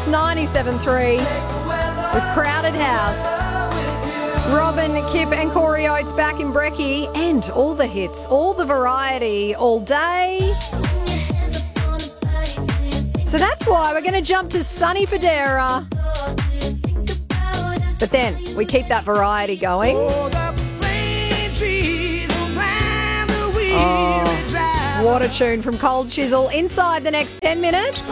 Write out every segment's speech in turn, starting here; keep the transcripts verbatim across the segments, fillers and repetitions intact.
ninety-seven three with Crowded House. Robin, Kip and Corey Oates back in Brekkie, and all the hits, all the variety, all day. So that's why we're going to jump to Sonny Fodera. But then we keep that variety going. Oh, what a tune from Cold Chisel inside the next ten minutes.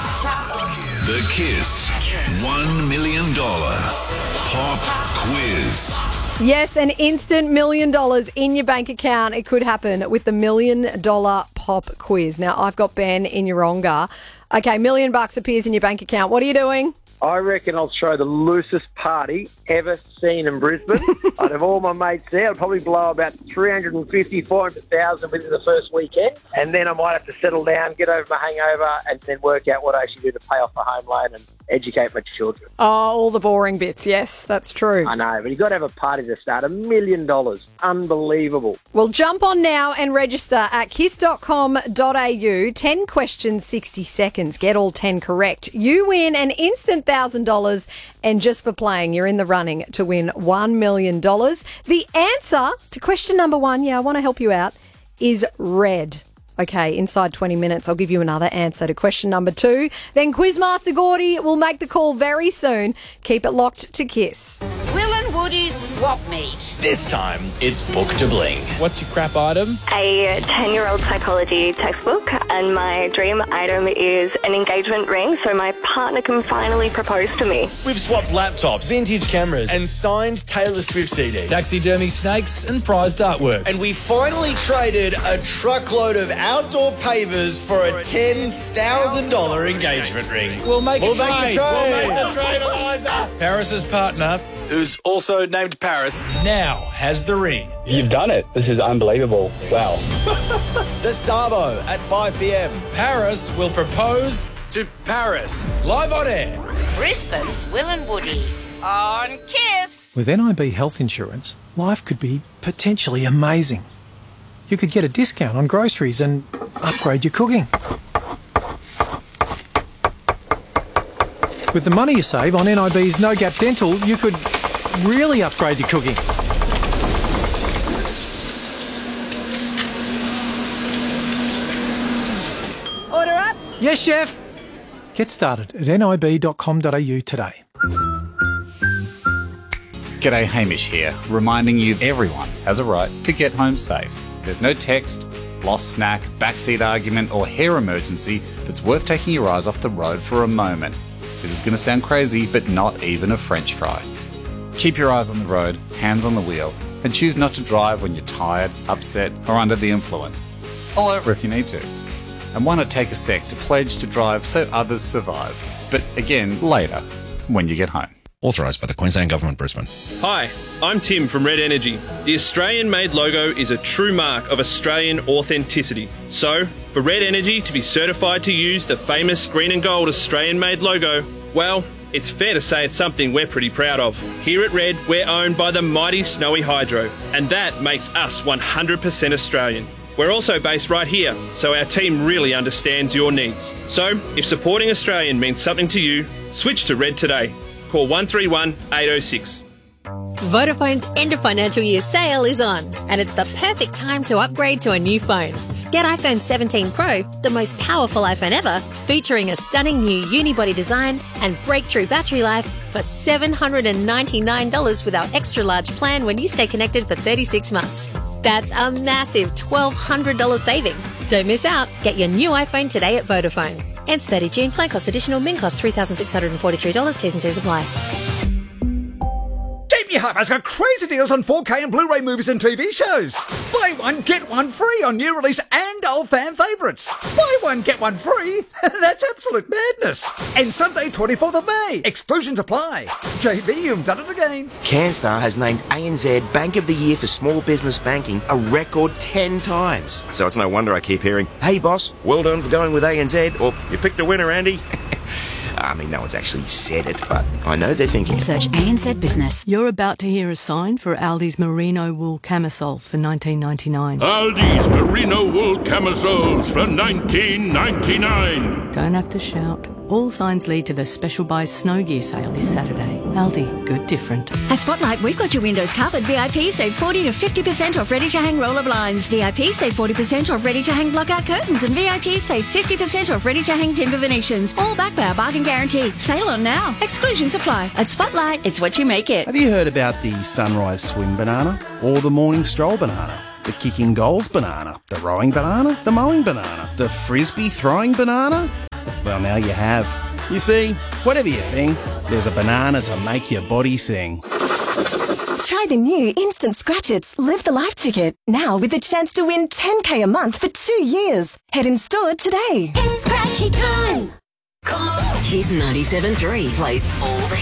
The Kiss one million dollars Pop Quiz. Yes, an instant million dollars in your bank account. It could happen with the million dollar pop quiz. Now, I've got Ben in Yeronga. Okay, million bucks appears in your bank account. What are you doing? I reckon I'll throw the loosest party ever seen in Brisbane. I'd have all my mates there. I'd probably blow about three hundred fifty, four hundred thousand within the first weekend. And then I might have to settle down, get over my hangover, and then work out what I should do to pay off my home loan and educate my children. Oh, all the boring bits. Yes, that's true. I know, but you've got to have a party to start. A million dollars. Unbelievable. Well, jump on now and register at kiss dot com dot a u. ten questions, sixty seconds. Get all ten correct. You win an instant one thousand dollars, and just for playing, you're in the running to win one million dollars. The answer to question number one, yeah, I want to help you out, is red. Okay, inside twenty minutes, I'll give you another answer to question number two. Then Quizmaster Gordy will make the call very soon. Keep it locked to Kiss. Will and Woody's swap meet. This time, it's book to bling. What's your crap item? A ten-year-old psychology textbook, and my dream item is an engagement ring so my partner can finally propose to me. We've swapped laptops, vintage cameras, and signed Taylor Swift C Ds. Taxidermy snakes and prized artwork. And we finally traded a truckload of outdoor pavers for a ten thousand dollars engagement ring. We'll make we'll a trade. Make a trade. We'll make the trade, Eliza. Paris's partner, who's also named Paris, now has the ring. You've done it. This is unbelievable. Wow. The Sabo at five p.m. Paris will propose to Paris. Live on air. Brisbane's Will and Woody on Kiss. With N I B health insurance, life could be potentially amazing. You could get a discount on groceries and upgrade your cooking. With the money you save on N I B's No Gap Dental, you could really upgrade your cooking. Order up. Yes, chef. Get started at N I B dot com dot a u today. G'day, Hamish here, reminding you everyone has a right to get home safe. There's no text, lost snack, backseat argument or hair emergency that's worth taking your eyes off the road for a moment. This is going to sound crazy, but not even a French fry. Keep your eyes on the road, hands on the wheel, and choose not to drive when you're tired, upset or under the influence. Pull over if you need to. And why not take a sec to pledge to drive so others survive? But again, later, when you get home. Authorised by the Queensland Government, Brisbane. Hi, I'm Tim from Red Energy. The Australian-made logo is a true mark of Australian authenticity. So, for Red Energy to be certified to use the famous green and gold Australian-made logo, well, it's fair to say it's something we're pretty proud of. Here at Red, we're owned by the mighty Snowy Hydro, and that makes us one hundred percent Australian. We're also based right here, so our team really understands your needs. So, if supporting Australian means something to you, switch to Red today. Call one three one, eight oh six. Vodafone's end of financial year sale is on, and it's the perfect time to upgrade to a new phone. Get iPhone seventeen Pro, the most powerful iPhone ever, featuring a stunning new unibody design and breakthrough battery life for seven hundred ninety-nine dollars with our extra large plan when you stay connected for thirty-six months. That's a massive twelve hundred dollars saving. Don't miss out. Get your new iPhone today at Vodafone. Ends thirtieth of June. Plan cost additional. Min cost three thousand six hundred forty-three dollars. T's and C's apply. J B Hi-Fi's got crazy deals on four K and Blu-ray movies and T V shows. Buy one, get one free on new release and old fan favourites. Buy one, get one free. That's absolute madness. And Sunday, twenty-fourth of May. Exclusions apply. J B, you've done it again. CanStar has named A N Z Bank of the Year for Small Business Banking a record ten times. So it's no wonder I keep hearing, hey boss, well done for going with A N Z, or you picked a winner, Andy. I mean, no one's actually said it, but I know they're thinking. Search A N Z Business. You're about to hear a sign for Aldi's merino wool camisoles for nineteen ninety-nine. Aldi's merino wool camisoles for nineteen ninety-nine. Don't have to shout. All signs lead to the special buy snow gear sale this Saturday. Aldi, good different. At Spotlight, we've got your windows covered. V I P save forty to fifty percent off ready-to-hang roller blinds. V I P save forty percent off ready-to-hang blockout curtains. And V I P save fifty percent off ready-to-hang timber Venetians. All backed by our bargain guarantee. Sale on now. Exclusions apply. At Spotlight, it's what you make it. Have you heard about the sunrise swim banana? Or the morning stroll banana? The kicking goals banana? The rowing banana? The mowing banana? The frisbee throwing banana? Well, now you have. You see, whatever you think, there's a banana to make your body sing. Try the new Instant Scratch-Its Live the Life ticket, now with the chance to win ten K a month for two years. Head in store today. It's scratchy time. Come on. Kiss ninety-seven point three plays all the